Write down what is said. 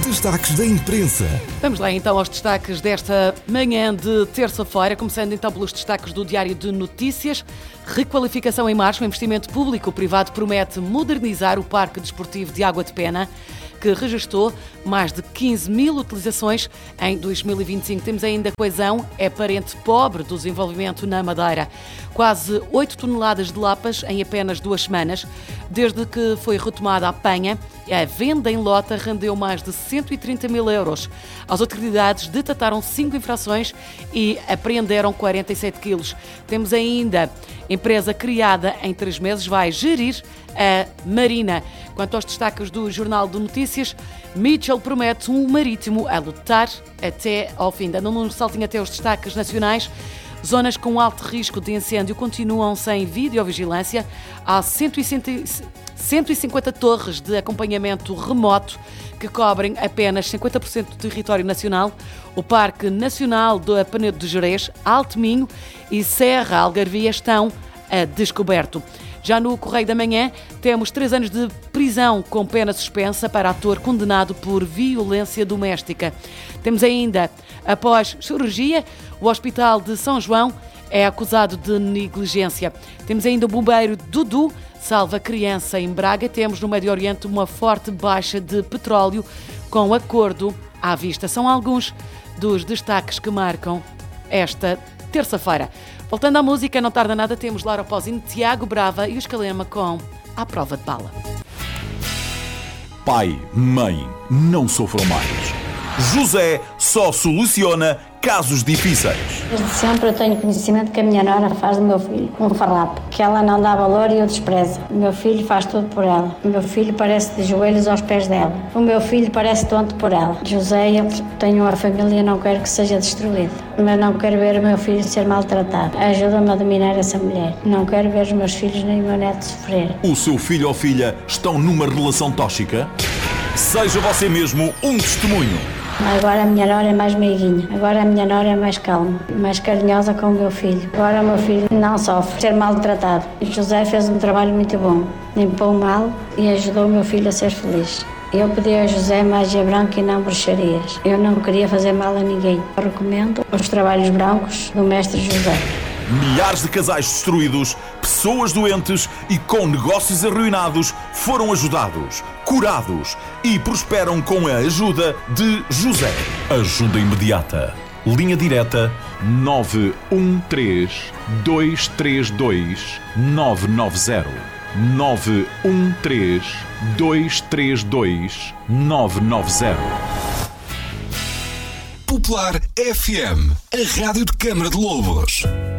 Destaques da imprensa. Vamos lá então aos destaques desta manhã de terça-feira, começando então pelos destaques do Diário de Notícias. Requalificação em marcha, o investimento público-privado promete modernizar o Parque Desportivo de Água de Pena, que registrou mais de 15 mil utilizações em 2025. Temos ainda coesão, é parente pobre do desenvolvimento na Madeira. Quase 8 toneladas de lapas em apenas 2 semanas. Desde que foi retomada a penha, a venda em lota rendeu mais de 130 mil euros. As autoridades detectaram 5 infrações e apreenderam 47 quilos. Temos ainda empresa criada em 3 meses, vai gerir a Marina. Quanto aos destaques do Jornal de Notícias, Mitchell promete um marítimo a lutar até ao fim. Dando um saltinho até os destaques nacionais, zonas com alto risco de incêndio continuam sem videovigilância. Há 150 torres de acompanhamento remoto que cobrem apenas 50% do território nacional. O Parque Nacional do Penedo de Gerês, Alto Minho e Serra Algarvia estão a descoberto. Já no Correio da Manhã, temos 3 anos de prisão com pena suspensa para ator condenado por violência doméstica. Temos ainda, após cirurgia, o Hospital de São João é acusado de negligência. Temos ainda o bombeiro Dudu salva criança em Braga. Temos no Médio Oriente uma forte baixa de petróleo com acordo à vista. São alguns dos destaques que marcam esta terça-feira. Voltando à música, não tarda nada, temos Laura Pausini, Tiago Brava e o Escalema com À Prova de Bala. Pai, mãe, não sofram mais. José só soluciona casos difíceis. Desde sempre eu tenho conhecimento que a minha nora faz do meu filho um farrapo, que ela não dá valor e eu desprezo. O meu filho faz tudo por ela. O meu filho parece de joelhos aos pés dela. O meu filho parece tonto por ela. José, eu tenho uma família e não quero que seja destruída. Mas não quero ver o meu filho ser maltratado. Ajuda-me a dominar essa mulher. Não quero ver os meus filhos nem o meu neto sofrer. O seu filho ou filha estão numa relação tóxica? Seja você mesmo um testemunho. Agora a minha nora é mais meiguinha. Agora a minha nora é mais calma, mais carinhosa com o meu filho. Agora o meu filho não sofre ser maltratado. José fez um trabalho muito bom. Limpou o mal e ajudou o meu filho a ser feliz. Eu pedi a José magia branca e não bruxarias. Eu não queria fazer mal a ninguém. Eu recomendo os trabalhos brancos do mestre José. Milhares de casais destruídos, pessoas doentes e com negócios arruinados foram ajudados, curados e prosperam com a ajuda de José. Ajuda imediata. Linha direta 913 232 990. 913 232 990. Popular FM, a rádio de Câmara de Lobos.